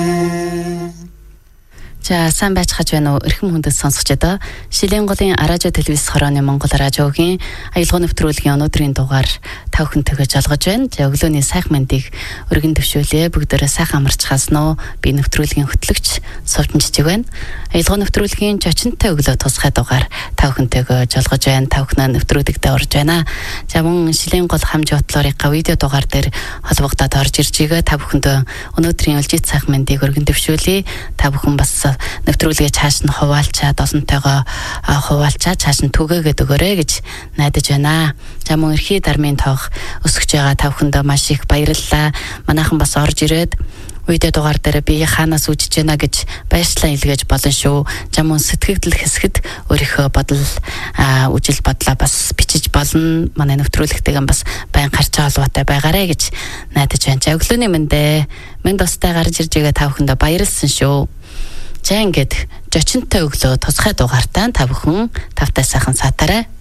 За сайн байцгааж байна уу эрхэм хүндэт сонсогчдоо Шилийн голын радио телевиз хорооны Монгол радиогийн аялал нэвтрүүлгийн өнөөдрийн дугаар тав хүнтэйгээ жолгож байна. За өглөөний сайхан мэндийг өргөн төвшүүлье. Бүгдээрээ сайхан амарч хаснаа. Би нэвтрүүлгийн хөтлөгч Сувчин Жижиг байна. Аялал нэвтрүүлгийн зочинтой өглөө тусгай дугаар тав хүнтэйгээ жолгож байна. Тав хүн нэвтрүүлэгт орж байна. За мөн Шилийн гол хамж ботлоорынхаа видео дугаар дээр холбогдоод орж ирж байгаа тав хүнд өнөөдрийн өлжит сайхан мэндийг өргөн төвшүүлье. Тав хүн бас нэвтрүүлгээ цааш нь хуваалцаад олонтойгоо хуваалцаад цааш нь түгээгээд өгөөрэй гэж найдаж байна. За мөн эрхий дармын тоог өсгөж байгаа тав хүндээ маш их баярлалаа. Манайхан бас орж ирээд видео дугаар дээр би хаанаас үжиж байна гэж баярчлалаа илгээж болно шүү. За мөн сэтгэгдэл хэсгэд өөрийнхөө бодол үжил бодлоо бас бичиж болно. Манай нэвтрүүлэгтэйгээ бас байн гарч холбоотой байгаарэ гэж найдаж байна. За өглөөний мэндэ минь тустай гарч ирж байгаа тав хүндээ баярлсан шүү. За ингээд зочинтой өглөө тусгай дугаартаа та бүхэн тавтай сайхан сатаарай.